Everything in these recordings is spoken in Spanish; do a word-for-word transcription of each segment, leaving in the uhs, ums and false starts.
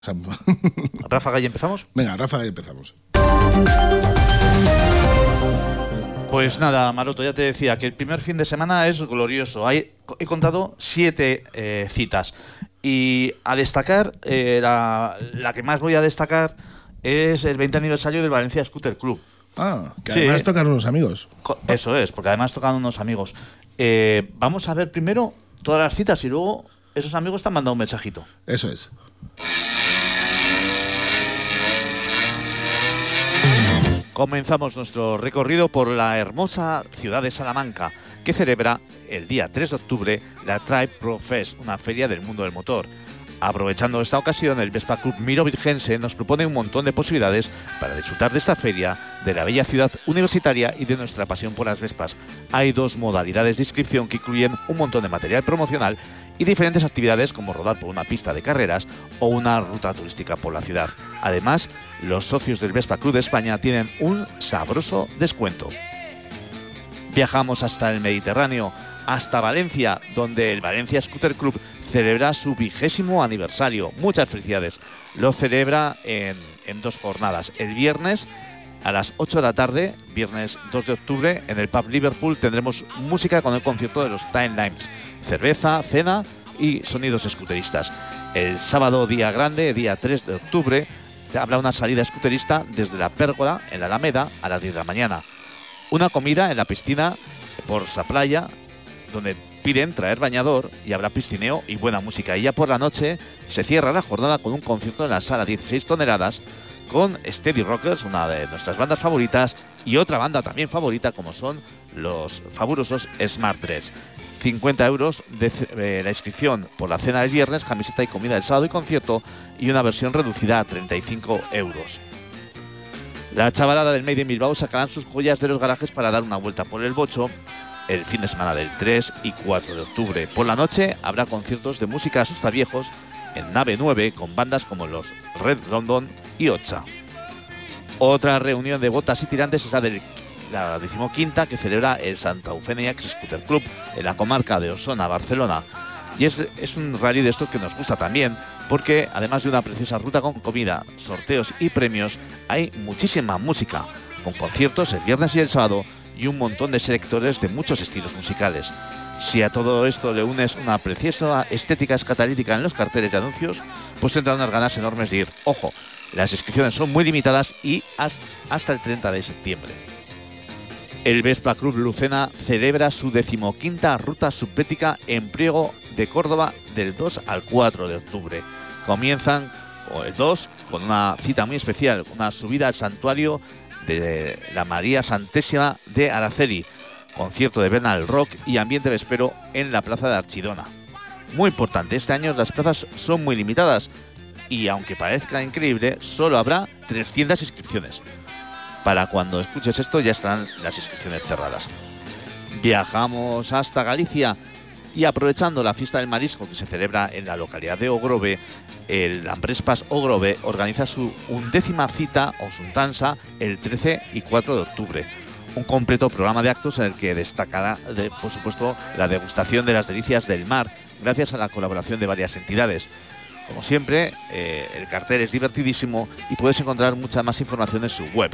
Ráfaga, ¿y empezamos? Venga, Ráfaga, y empezamos. Pues nada, Maroto, ya te decía que el primer fin de semana es glorioso. Hay, he contado siete eh, citas. Y a destacar, eh, la, la que más voy a destacar es el veinte aniversario del Valencia Scooter Club. Ah, que Sí. además tocan unos amigos. Eso es, porque además tocan unos amigos. Eh, vamos a ver primero todas las citas y luego esos amigos te han mandado un mensajito. Eso es. Comenzamos nuestro recorrido por la hermosa ciudad de Salamanca, que celebra el día tres de octubre la Tribe Pro Fest, una feria del mundo del motor. Aprovechando esta ocasión, el Vespa Club Miro Virgense nos propone un montón de posibilidades para disfrutar de esta feria, de la bella ciudad universitaria y de nuestra pasión por las Vespas. Hay dos modalidades de inscripción que incluyen un montón de material promocional y diferentes actividades como rodar por una pista de carreras o una ruta turística por la ciudad. Además, los socios del Vespa Club de España tienen un sabroso descuento. Viajamos hasta el Mediterráneo, hasta Valencia, donde el Valencia Scooter Club celebra su vigésimo aniversario. Muchas felicidades. Lo celebra en, en dos jornadas. El viernes a las ocho de la tarde, viernes dos de octubre, en el Pub Liverpool tendremos música con el concierto de los Timelines, cerveza, cena y sonidos scooteristas. El sábado, día grande, día tres de octubre, habrá una salida scooterista desde la Pérgola, en la Alameda, a las diez de la mañana. Una comida en la piscina por Sa Playa, donde piden traer bañador y habrá piscineo y buena música. Y ya por la noche se cierra la jornada con un concierto en la sala dieciséis toneladas con Steady Rockers, una de nuestras bandas favoritas, y otra banda también favorita como son los fabulosos Smart Dress. cincuenta euros de eh, la inscripción por la cena del viernes, camiseta y comida del sábado y concierto, y una versión reducida a treinta y cinco euros. La chavalada del Made in Bilbao sacarán sus joyas de los garajes para dar una vuelta por el Bocho el fin de semana del tres y cuatro de octubre. Por la noche habrá conciertos de música asustaviejos en Nave nueve con bandas como los Red London y Ocha. Otra reunión de botas y tirantes es la de la decimoquinta que celebra el Santa Eufemia Scooter Club en la comarca de Osona, Barcelona. Y es, es un rally de estos que nos gusta también, porque además de una preciosa ruta con comida, sorteos y premios, hay muchísima música, con conciertos el viernes y el sábado y un montón de selectores de muchos estilos musicales. Si a todo esto le unes una preciosa estética escatalítica en los carteles de anuncios, pues tendrán unas ganas enormes de ir. Ojo, las inscripciones son muy limitadas y hasta el treinta de septiembre. El Vespa Club Lucena celebra su decimoquinta ruta subbética en Priego de Córdoba del dos al cuatro de octubre. Comienzan el dos con una cita muy especial, una subida al santuario de la María Santésima de Araceli, concierto de Bernal Rock y ambiente vespero en la plaza de Archidona. Muy importante, este año las plazas son muy limitadas y aunque parezca increíble, solo habrá trescientas inscripciones. Para cuando escuches esto ya estarán las inscripciones cerradas. Viajamos hasta Galicia y aprovechando la fiesta del marisco que se celebra en la localidad de Ogrove, el Ambrespas Ogrove organiza su undécima cita o suntansa el trece y cuatro de octubre. Un completo programa de actos en el que destacará, de, por supuesto, la degustación de las delicias del mar, gracias a la colaboración de varias entidades. Como siempre, eh, el cartel es divertidísimo y puedes encontrar mucha más información en su web.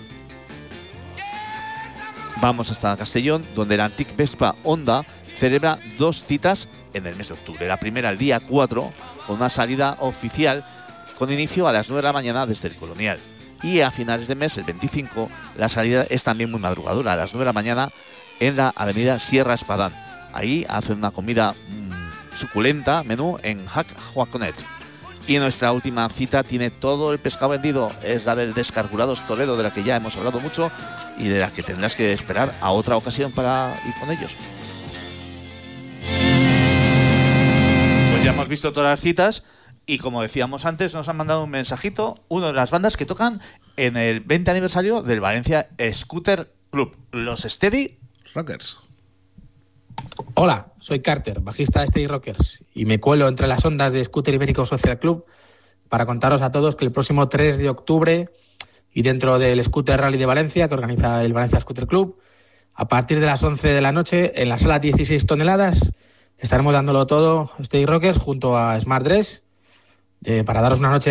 Vamos hasta Castellón, donde la Antic Vespa Honda celebra dos citas en el mes de octubre. La primera el día cuatro, con una salida oficial con inicio a las nueve de la mañana desde el Colonial. Y a finales de mes, el veinticinco, la salida es también muy madrugadora, a las nueve de la mañana en la avenida Sierra Espadán. Ahí hacen una comida mmm, suculenta, menú en Hac Joaconet. Y nuestra última cita tiene todo el pescado vendido, es la del Descargurados Toledo, de la que ya hemos hablado mucho y de la que tendrás que esperar a otra ocasión para ir con ellos. Pues ya hemos visto todas las citas y como decíamos antes, nos han mandado un mensajito, una de las bandas que tocan en el veinte aniversario del Valencia Scooter Club, los Steady Rockers. Hola, soy Carter, bajista de Steady Rockers, y me cuelo entre las ondas de Scooter Ibérico Social Club para contaros a todos que el próximo tres de octubre y dentro del Scooter Rally de Valencia, que organiza el Valencia Scooter Club, a partir de las once de la noche en la sala dieciséis toneladas estaremos dándolo todo Steady Rockers junto a Smart Dress eh, para daros una noche